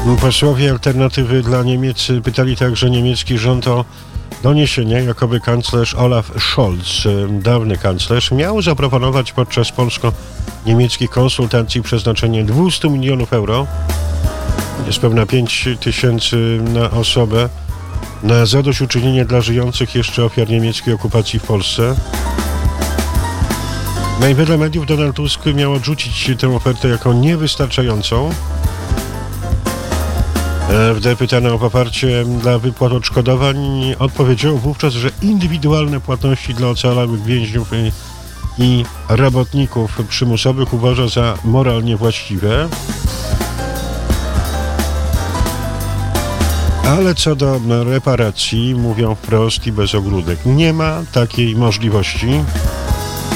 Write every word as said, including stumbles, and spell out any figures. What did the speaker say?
Posłowie Alternatywy dla Niemiec pytali także niemiecki rząd o doniesienia, jakoby kanclerz Olaf Scholz, dawny kanclerz, miał zaproponować podczas polsko-niemieckich konsultacji przeznaczenie dwieście milionów euro, niespełna pięć tysięcy na osobę, na zadośćuczynienie dla żyjących jeszcze ofiar niemieckiej okupacji w Polsce. No i wedle mediów Donald Tusk miał odrzucić tę ofertę jako niewystarczającą. F D, pytane o poparcie dla wypłat odszkodowań, odpowiedział wówczas, że indywidualne płatności dla ocalałych więźniów i, i robotników przymusowych uważa za moralnie właściwe. Ale co do reparacji, mówią wprost i bez ogródek, nie ma takiej możliwości.